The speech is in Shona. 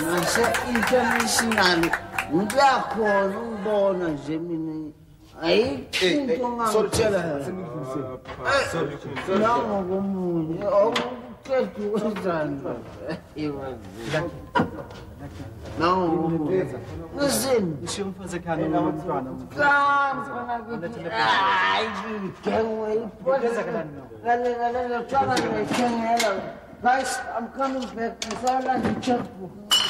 ngase-international ngiyakhona ukubona nje mina ayikho into ngangitshela nangokomunye okuqeda ukwenzani nangokomunye listen guys, I'm coming back. I saw like a checkbook.